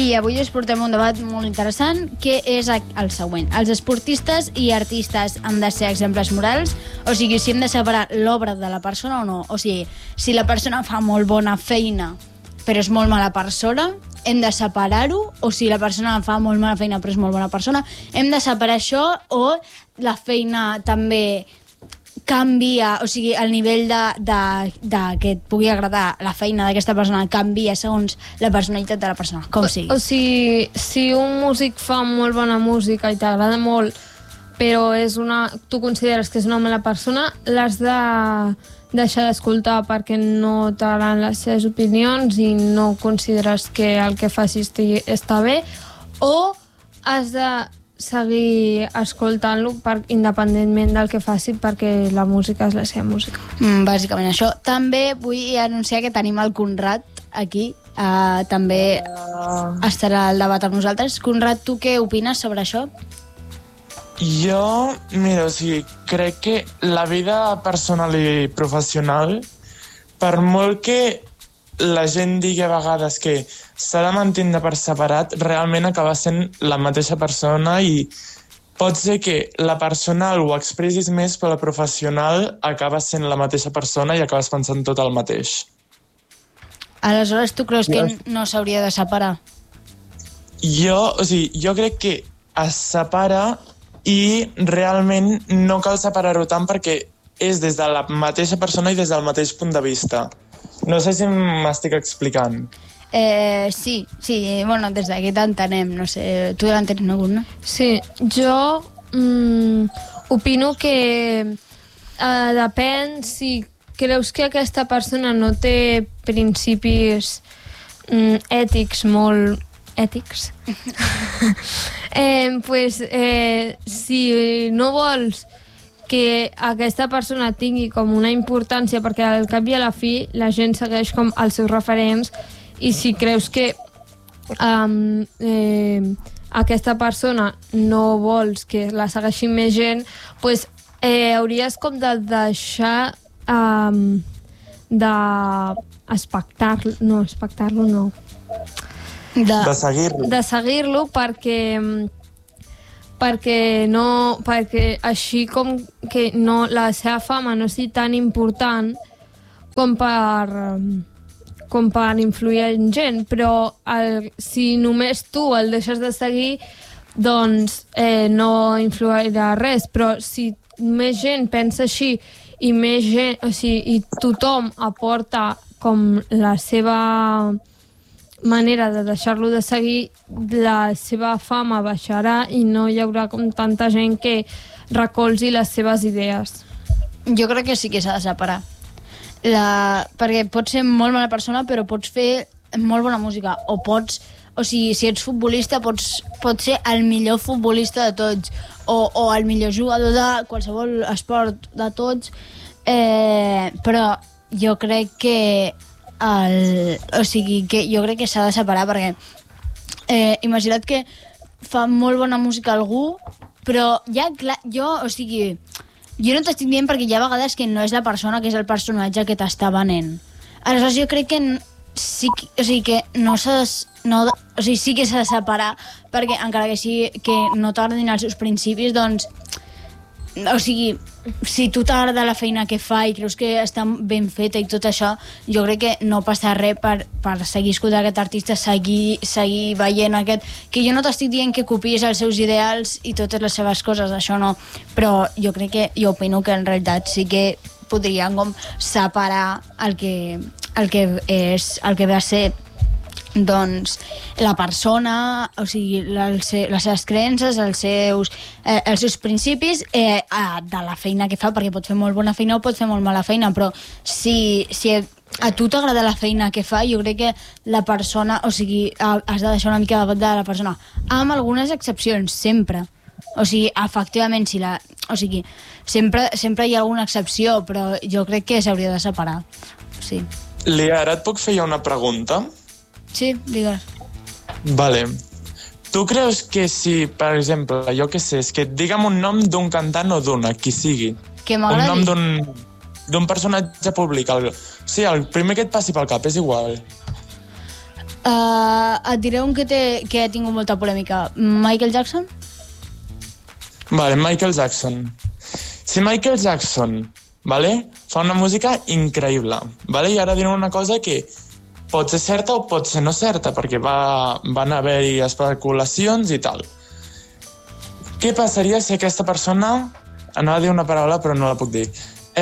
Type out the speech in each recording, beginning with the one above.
I avui us portem un debat molt interessant, que és el següent. Els esportistes i artistes han de ser exemples morals? O sigui, si hem de separar l'obra de la persona o no? O sigui, si la persona fa molt bona feina però és molt mala persona, hem de separar-ho? O si la persona fa molt mala feina però és molt bona persona, hem de separar això? O la feina també canvia, o sigui, el nivell de que et pugui agradar la feina d'aquesta persona canvia segons la personalitat de la persona, com sigui. O sigui, si un músic fa molt bona música i t'agrada molt, però tu consideres que és una mala persona, l'has de deixar d'escoltar perquè no t'agraden les seves opinions i no consideres que el que faci està bé, o has de seguir escoltant-lo independentment del que faci, perquè la música és la seva música. Bàsicament això. També vull anunciar que tenim el Conrad aquí, també estarà al debat amb nosaltres. Conrad, tu què opines sobre això? Jo, mira, o sigui, crec que la vida personal i professional, per molt que la gent digui a vegades que s'ha de mantenir per separat, realment acaba sent la mateixa persona i pot ser que la personal ho expressis més, però la professional acaba sent la mateixa persona i acabes pensant tot el mateix. Aleshores, tu creus que no s'hauria de separar? Jo crec que es separa i realment no cal separar-ho tant perquè és des de la mateixa persona i des del mateix punt de vista. No sé si m'estic explicant. Sí, bueno, des d'aquí t'entenem, no sé, tu l'entens, no, no? Sí, jo opino que depèn si creus que aquesta persona no té principis ètics molt ètics. Si no vols que aquesta persona tingui com una importància, perquè al cap i a la fi la gent segueix com els seus referents, i si creus que aquesta persona no vols que la segueixi més gent, doncs hauries com de deixar espectar-lo no. De seguir-lo. De seguir-lo perquè així com que no, la seva fama no sigui tan important com per influir en gent, però si només tu el deixes de seguir, doncs no influirà res, però si més gent pensa així i més gent, o sigui, i tothom aporta com la seva manera de deixar-lo de seguir, la seva fama baixarà i no hi haurà com tanta gent que recolzi les seves idees. Jo crec que sí que s'ha de separar. Perquè pots ser molt bona persona però pots fer molt bona música, o sigui, si ets futbolista pots ser el millor futbolista de tots, o el millor jugador de qualsevol esport de tots, però jo crec que jo crec que s'ha de separar, perquè imagina't que fa molt bona música algú, però ja, clar, jo no t'estic dient perquè hi ha vegades que no és la persona, que és el personatge que t'està venent. Aleshores jo crec que sí que sí que s'ha de separar, perquè encara que sigui que no t'agradin els seus principis, doncs si tu t'agrada la feina que fa i creus que està ben feta i tot això, jo crec que no passa res per seguir escoltant aquest artista, seguir veient aquest... Que jo no t'estic dient que copies els seus ideals i totes les seves coses, això no, però jo opino que en realitat sí que podrien com separar el que ve a ser doncs la persona, o sigui, les seves creences, els seus principis de la feina que fa, perquè pot fer molt bona feina o pot fer molt mala feina, però si a tu t'agrada la feina que fa, jo crec que la persona, o sigui, has de deixar una mica de la persona, amb algunes excepcions, sempre. O sigui, efectivament, sempre hi ha alguna excepció, però jo crec que s'hauria de separar. Sí. Lia, ara et puc fer una pregunta? Sí, digues. Vale. Tu creus que si, per exemple, jo què sé, és que digue'm un nom d'un cantant o d'una, qui sigui. Que m'agradi. Un nom d'un personatge públic. Sí, el primer que et passi pel cap, és igual. Et diré un que ha tingut molta polèmica. Michael Jackson? Vale, Michael Jackson. Si Michael Jackson, vale, fa una música increïble, vale? I ara diré una cosa que pot ser certa o pot ser no certa, perquè van haver-hi especulacions i tal. Què passaria si aquesta persona... Anava a dir una paraula, però no la puc dir.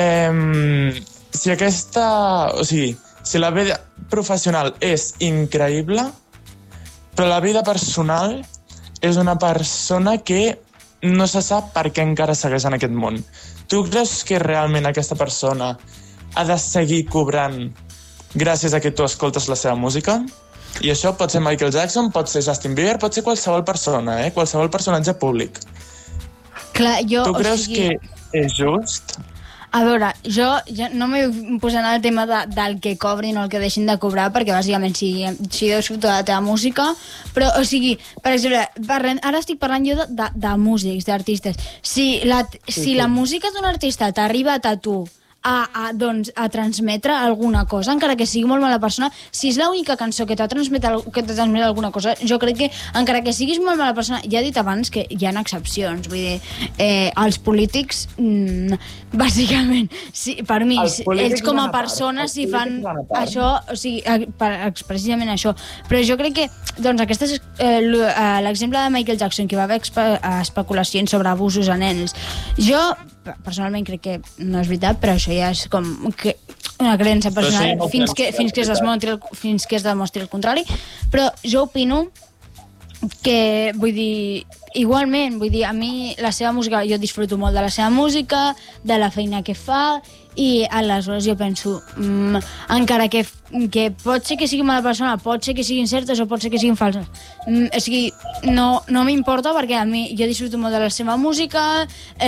Si la vida professional és increïble, però la vida personal és una persona que no se sap per què encara segueix en aquest món. Tu creus que realment aquesta persona ha de seguir cobrant gràcies a que tu escoltes la seva música? I això pot ser Michael Jackson, pot ser Justin Bieber, pot ser qualsevol persona, qualsevol personatge públic. Clar, tu creus que és just? A veure, jo no m'he posat en el tema del que cobrin o el que deixin de cobrar, perquè bàsicament si deus fer tota la teva música, però, o sigui, per exemple, ara estic parlant jo de músics, d'artistes. Si la música d'un artista t'ha arribat a tu a transmetre alguna cosa, encara que sigui molt mala persona, si és l'única cançó que t'ha transmet alguna cosa, jo crec que, encara que siguis molt mala persona, ja he dit abans que hi ha excepcions, vull dir, els polítics, bàsicament, per mi, ells com a persones, si fan això, o sigui, precisament això, però jo crec que, doncs, l'exemple de Michael Jackson, que va haver especulacions sobre abusos a nens, jo personalment crec que no és veritat, però això ja és com una creença personal fins que es demostri el contrari. Però jo opino que, vull dir, igualment, vull dir, a mi la seva música, jo disfruto molt de la seva música, de la feina que fa, i aleshores jo penso, encara que pot ser que sigui mala persona, pot ser que siguin certes o pot ser que siguin falses, o sigui, no m'importa, perquè a mi jo disfruto molt de la seva música,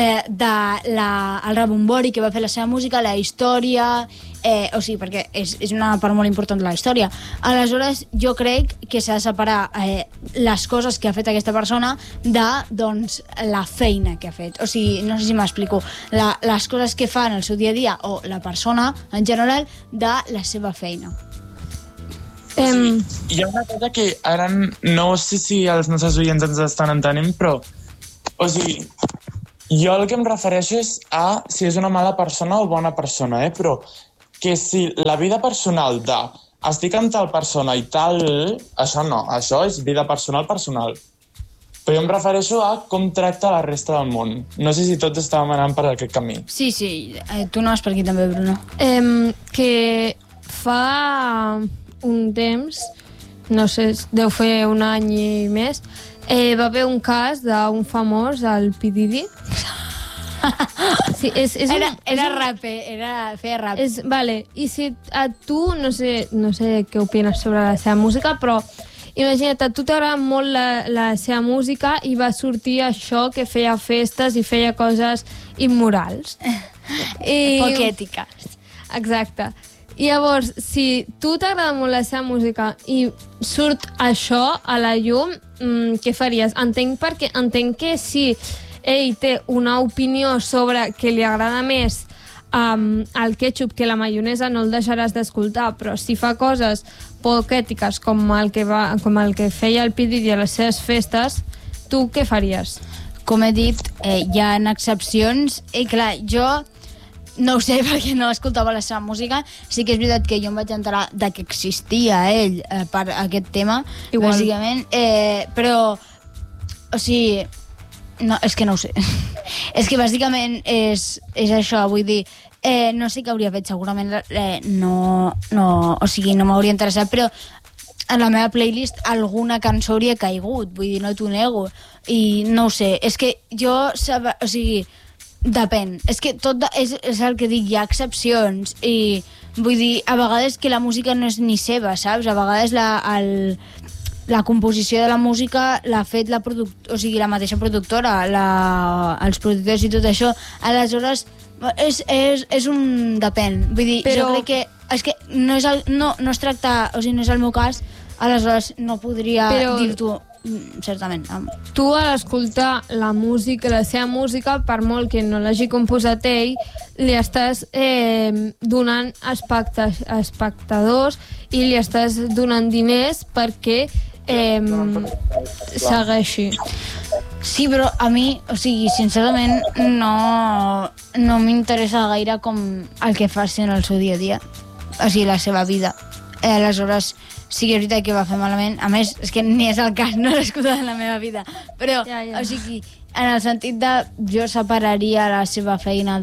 el rebombori que va fer la seva música, la història, o sigui, perquè és una part molt important de la història. Aleshores jo crec que s'ha de separar les coses que ha fet aquesta persona de, doncs, la feina que ha fet. O sigui, no sé si m'explico, les coses que fa en el seu dia a dia, o la persona en general, de la seva feina. Hi ha una cosa que ara no sé si els nostres oients ens estan entenent, però, o sigui, jo el que em refereixo és a si és una mala persona o bona persona, però que si la vida personal estic amb tal persona i tal, això no, això és vida personal. Però jo em refereixo a com tracta la resta del món. No sé si tots estàvem anant per aquest camí. Sí, tu no vas per aquí també, Bruno. Que fa un temps, no sé, deu fer un any i més, va haver un cas d'un famós, el P. Diddy. Sí, era raper, feia rap. Vale, i si a tu, no sé què opines sobre la seva música, però imagina't, a tu t'agrada molt la seva música i va sortir això que feia festes i feia coses immorals. Poc ètiques. Exacte. I llavors, si tu t'agrada molt la seva música i surt això a la llum, què faries? Entenc que si ell té una opinió sobre que li agrada més el ketchup que la maionesa, no el deixaràs d'escoltar, però si fa coses poc ètiques com el que feia el P. Diddy a les seves festes, tu què faries? Com he dit, hi ha excepcions, i clar, jo no ho sé perquè no escoltava la seva música. Sí que és veritat que jo em vaig enterar de que existia ell per aquest tema, bàsicament, però, o sigui, no, és que no ho sé. És que bàsicament és això, vull dir, no sé què hauria fet, segurament o sigui, no m'hauria interessat, però en la meva playlist alguna cançó hauria caigut, vull dir, no t'ho nego, i no ho sé, és que jo, o sigui, depèn, és que tot és el que dic, hi ha excepcions, i vull dir, a vegades que la música no és ni seva, saps? A vegades la composició de la música l'ha fet la mateixa productora, els productors i tot això. Aleshores, és un depèn. Vull dir, jo crec que és que no es tracta, o sigui, no és el meu cas, aleshores no podria dir-t'ho. certament. Tu, a l'escoltar la música, la seva música, per molt que no l'hagi composat ell, li estàs donant espectadors i li estàs donant diners perquè segueixi. Sí, però a mi, o sigui, sincerament, no m'interessa gaire com el que faci en el seu dia a dia, o sigui, la seva vida. Aleshores, sí que és veritat que va fer malament. A més, és que ni és el cas, no l'he escoltat en la meva vida. Però, o sigui, en el sentit de jo separaria la seva feina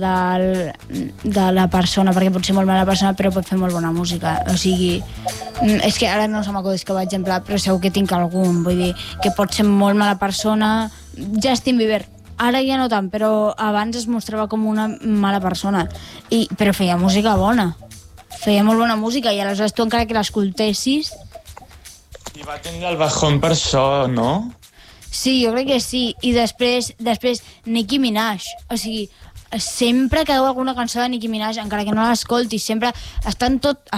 de la persona, perquè pot ser molt mala persona, però pot fer molt bona música. O sigui, és que ara no se m'acudeix que exemple, però segur que tinc algun. Vull dir, que pot ser molt mala persona. Justin Bieber, ara ja no tant, però abans es mostrava com una mala persona. Però feia música bona. Feia molt bona música i aleshores tu encara que l'escoltessis... I va tenir el bajón per això, no? Sí, jo crec que sí. I després Nicki Minaj. O sigui, sempre que veu alguna cançó de Nicki Minaj, encara que no l'escoltis, sempre estan tots...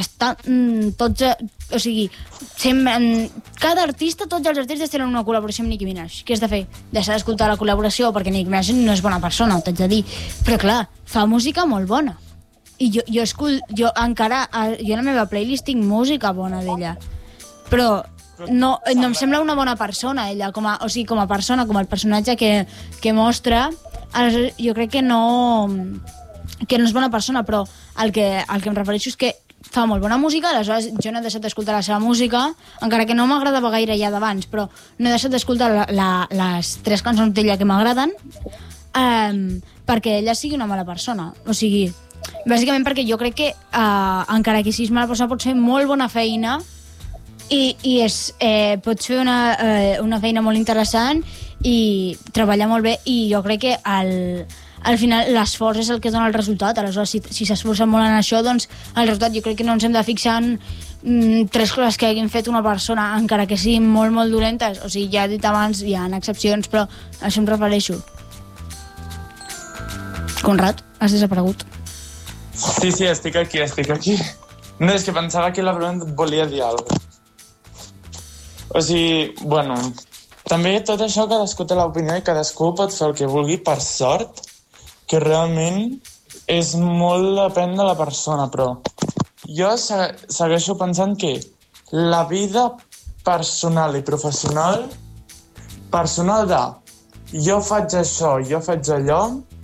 O sigui, sempre, cada artista, tots els artistes tenen una col·laboració amb Nicki Minaj. Què has de fer? Deixar d'escoltar la col·laboració perquè Nicki Minaj no és bona persona, t'haig de dir. Però clar, fa música molt bona. I jo a la meva playlist tinc música bona d'ella. Però no em sembla una bona persona, ella, com a persona, com el personatge que mostra. Jo crec que no és bona persona, però el que em refereixo és que fa molt bona música, aleshores jo no he deixat d'escoltar la seva música, encara que no m'agradava gaire ja d'abans, però no he deixat d'escoltar les 3 cançons d'ella que m'agraden, perquè ella sigui una mala persona. O sigui, bàsicament perquè jo crec que encara que siguis mala persona pots fer molt bona feina i pots fer una feina molt interessant i treballar molt bé, i jo crec que al final l'esforç és el que dona el resultat. Aleshores, si s'esforça molt en això, doncs el resultat, jo crec que no ens hem de fixar en 3 coses que hagin fet una persona, encara que siguin molt, molt dolentes. O sigui, ja he dit abans, hi ha excepcions, però a això em refereixo. Conrad, has desaparegut. Sí, estic aquí. No, és que pensava que la Bruna volia dir alguna cosa. O sigui, bueno, també tot això cadascú té l'opinió i cadascú pot fer el que vulgui, per sort, que realment és molt depèn de la persona, però jo segueixo pensant que la vida personal i professional de jo faig això, jo faig allò,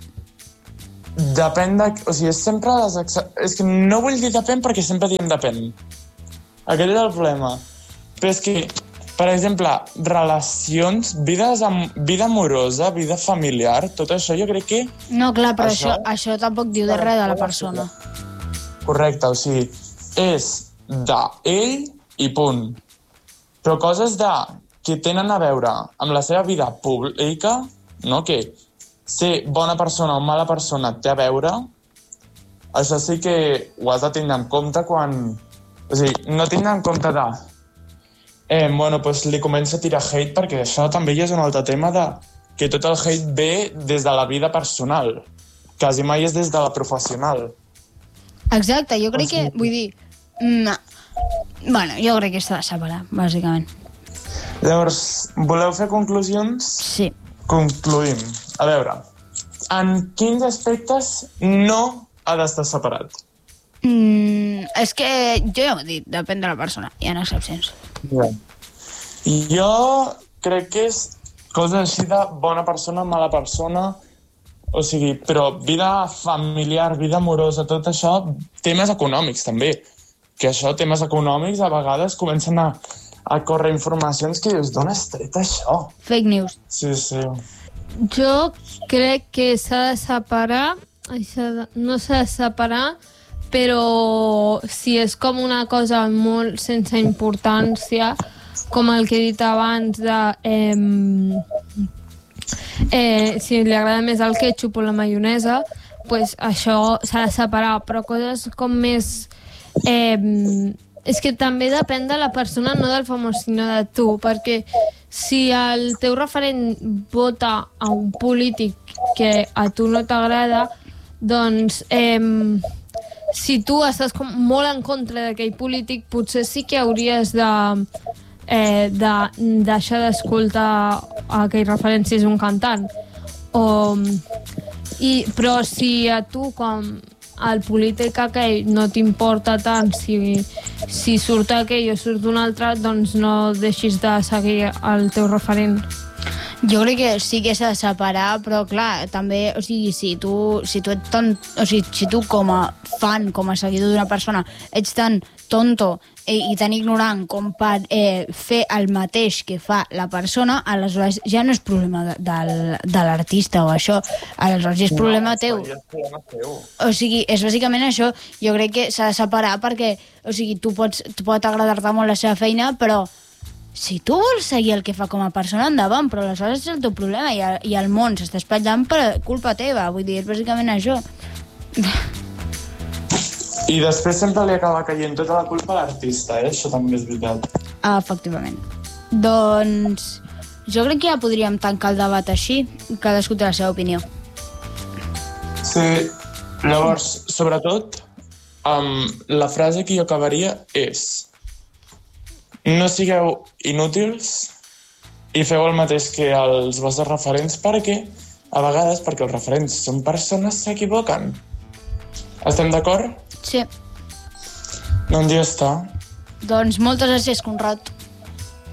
depèn de... O sigui, és sempre... És que no vull dir depèn perquè sempre diem depèn. Aquest és el problema. Però és que, per exemple, relacions, vida amorosa, vida familiar, tot això jo crec que... No, clar, però això tampoc diu de res de la persona. Correcte, o sigui, és d'ell i punt. Però coses que tenen a veure amb la seva vida pública, no? Que ser bona persona o mala persona té a veure, això sí que ho has de tenir en compte quan... O sigui, no tindre en compte doncs li comença a tirar hate, perquè això també ja és un altre tema de que tot el hate ve des de la vida personal. Quasi mai és des de la professional. Exacte, jo crec que... Vull dir... Bueno, jo crec que s'ha de separar, bàsicament. Llavors, voleu fer conclusions? Sí. Concluïm. A veure, en quins aspectes no ha d'estar separat? És que jo ja ho he dit, depèn de la persona, hi ha excepcions. Yeah. Jo crec que és coses així de bona persona, mala persona, o sigui, però vida familiar, vida amorosa, tot això, temes econòmics també, que això, temes econòmics, a vegades comencen a córrer informacions que dius, d'on has tret això? Fake news. Sí. Jo crec que s'ha de separar, no s'ha de separar, però si és com una cosa molt sense importància, com el que he dit abans si li agrada més el ketchup o la maionesa, pues això s'ha de separar, però coses com més... és que també depèn de la persona, no del famós, sinó de tu, perquè si el teu referent vota a un polític que a tu no t'agrada, doncs si tu estàs molt en contra d'aquell polític, potser sí que hauries de de deixar d'escoltar aquell referent si és un cantant. Però si a tu, com el polític aquell, no t'importa tant si surt aquell o surt un altre, doncs no deixis de seguir el teu referent. Jo crec que sí que s'ha de separar, però clar, també, o sigui, si tu com a fan, com a seguidor d'una persona, ets tan tonto i tan ignorant com per fer el mateix que fa la persona, aleshores ja no és problema de l'artista o això, aleshores és problema teu. O sigui, és bàsicament això. Jo crec que s'ha de separar perquè, o sigui, tu pot agradar-te molt la seva feina, però si tu vols seguir el que fa com a persona, endavant, però aleshores és el teu problema i el món s'està espatllant per culpa teva. Vull dir, és bàsicament això. I després sempre li acaba caient tota la culpa a l'artista, Això també és veritat. Efectivament. Doncs jo crec que ja podríem tancar el debat així, cadascú té la seva opinió. Sí, llavors, sobretot, la frase que jo acabaria és: no sigueu inútils i feu el mateix que els vostres referents perquè els referents són persones, s'equivoquen. Estem d'acord? Sí. Doncs ja està. Doncs moltes gràcies, Conrad.